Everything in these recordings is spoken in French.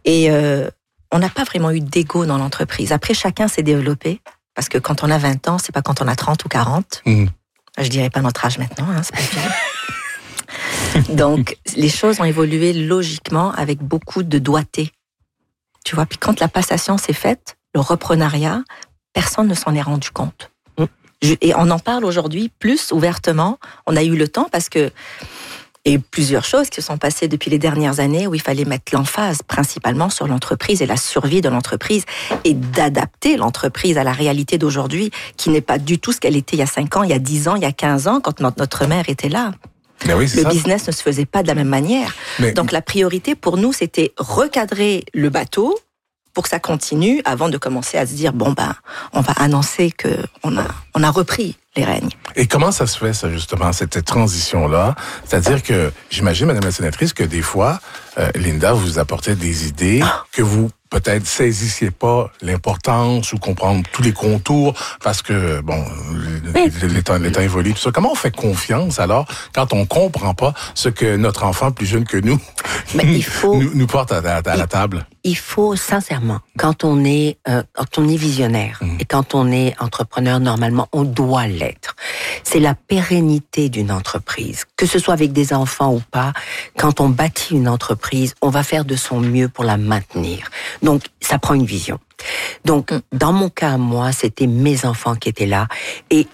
Et on n'a pas vraiment eu d'ego dans l'entreprise. Après, chacun s'est développé, parce que quand on a 20 ans, c'est pas quand on a 30 ou 40. Je dirais pas notre âge maintenant, c'est pas fini. Donc, les choses ont évolué logiquement avec beaucoup de doigté. Tu vois, puis quand la passation s'est faite, le reprenariat, personne ne s'en est rendu compte. Et on en parle aujourd'hui plus ouvertement. On a eu le temps parce que il y a eu plusieurs choses qui se sont passées depuis les dernières années où il fallait mettre l'emphase principalement sur l'entreprise et la survie de l'entreprise et d'adapter l'entreprise à la réalité d'aujourd'hui qui n'est pas du tout ce qu'elle était il y a 5 ans, il y a 10 ans, il y a 15 ans quand notre mère était là. Oui, le business ne se faisait pas de la même manière. Donc la priorité pour nous, c'était recadrer le bateau pour que ça continue avant de commencer à se dire, on va annoncer qu'on a repris les règnes. Et comment ça se fait, ça, justement, cette transition-là? C'est-à-dire que, j'imagine, Madame la sénatrice, que des fois, Linda vous apportait des idées que vous, peut-être, saisissiez pas l'importance ou comprendre tous les contours parce que, les temps évoluent, tout ça. Comment on fait confiance, alors, quand on comprend pas ce que notre enfant plus jeune que nous nous porte à la table? Il faut, sincèrement, quand on est visionnaire et quand on est entrepreneur, normalement, on doit l'être. C'est la pérennité d'une entreprise. Que ce soit avec des enfants ou pas, quand on bâtit une entreprise, on va faire de son mieux pour la maintenir. Donc, ça prend une vision. Donc, dans mon cas, moi, c'était mes enfants qui étaient là et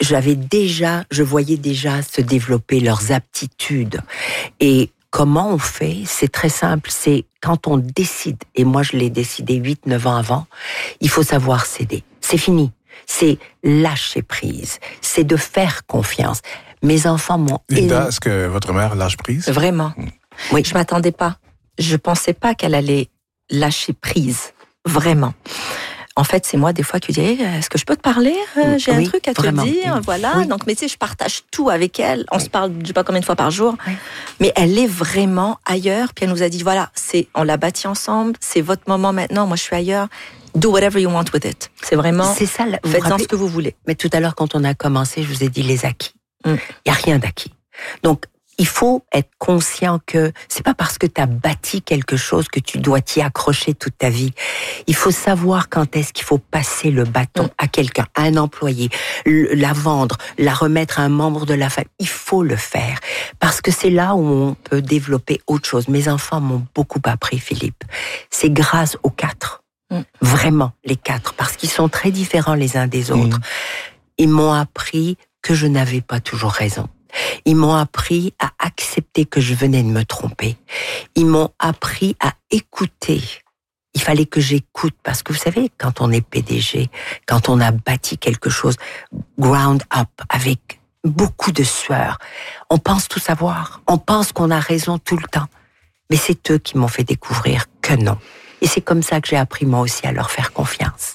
je voyais déjà se développer leurs aptitudes. Et comment on fait? C'est très simple, c'est quand on décide, et moi je l'ai décidé 8-9 ans avant, il faut savoir céder. C'est fini. C'est lâcher prise. C'est de faire confiance. Mes enfants m'ont... Linda, est-ce que votre mère lâche prise? Vraiment. Oui. Je m'attendais pas. Je pensais pas qu'elle allait lâcher prise. Vraiment. En fait, c'est moi des fois qui dis est-ce que je peux te parler? J'ai un truc à te dire, voilà. Oui. Donc, mais tu sais, je partage tout avec elle. On se parle, je sais pas combien de fois par jour. Oui. Mais elle est vraiment ailleurs. Puis elle nous a dit voilà, on l'a bâti ensemble. C'est votre moment maintenant. Moi, je suis ailleurs. Do whatever you want with it. C'est vraiment. C'est ça. Faites-en ce que vous voulez. Mais tout à l'heure, quand on a commencé, je vous ai dit les acquis. Il y a rien d'acquis. Donc, il faut être conscient que c'est pas parce que tu as bâti quelque chose que tu dois t'y accrocher toute ta vie. Il faut savoir quand est-ce qu'il faut passer le bâton à quelqu'un, à un employé, la vendre, la remettre à un membre de la famille. Il faut le faire parce que c'est là où on peut développer autre chose. Mes enfants m'ont beaucoup appris, Philippe. C'est grâce aux 4. Vraiment, les 4, parce qu'ils sont très différents les uns des autres. Ils m'ont appris que je n'avais pas toujours raison. Ils m'ont appris à accepter que je venais de me tromper. Ils m'ont appris à écouter. Il fallait que j'écoute parce que vous savez, quand on est PDG, quand on a bâti quelque chose ground up avec beaucoup de sueur, on pense tout savoir. On pense qu'on a raison tout le temps. Mais c'est eux qui m'ont fait découvrir que non. Et c'est comme ça que j'ai appris moi aussi à leur faire confiance.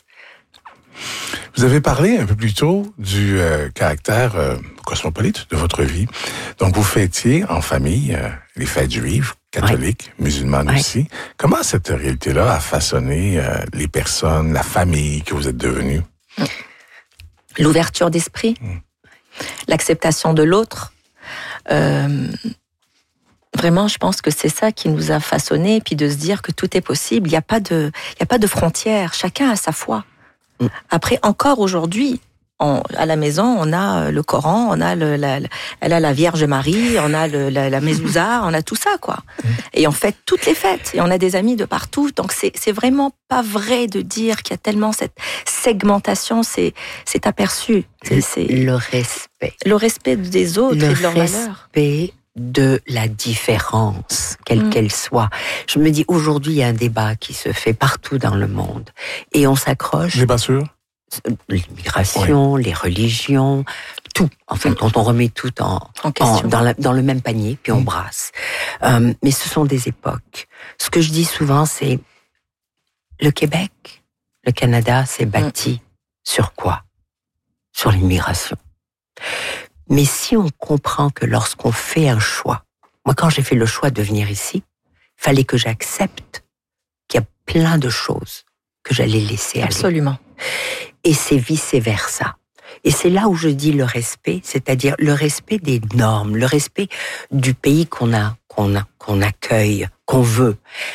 Vous avez parlé un peu plus tôt du caractère cosmopolite de votre vie. Donc, vous fêtiez en famille les fêtes juives, catholiques, musulmanes aussi. Comment cette réalité-là a façonné les personnes, la famille que vous êtes devenue? L'ouverture d'esprit, l'acceptation de l'autre. Vraiment, je pense que c'est ça qui nous a façonnés, puis de se dire que tout est possible. Il n'y a pas de frontières. Chacun a sa foi. Après, encore aujourd'hui, à la maison, on a le Coran, on a elle a la Vierge Marie, on a la Mezouza, on a tout ça, quoi. Et on fête toutes les fêtes, et on a des amis de partout. Donc, c'est vraiment pas vrai de dire qu'il y a tellement cette segmentation, c'est aperçu. C'est le respect. Le respect des autres et de leurs valeurs. Le respect de la différence, quelle qu'elle soit. Je me dis, aujourd'hui, il y a un débat qui se fait partout dans le monde. Et on s'accroche... Débat sûr? L'immigration, les religions, tout. En fait, quand on remet tout dans le même panier, puis on brasse. Mais ce sont des époques. Ce que je dis souvent, c'est le Québec, le Canada s'est bâti sur quoi? Sur l'immigration. Mais si on comprend que lorsqu'on fait un choix, moi quand j'ai fait le choix de venir ici, il fallait que j'accepte qu'il y a plein de choses que j'allais laisser aller. Absolument. Et c'est vice-versa. Et c'est là où je dis le respect, c'est-à-dire le respect des normes, le respect du pays qu'on accueille, qu'on veut.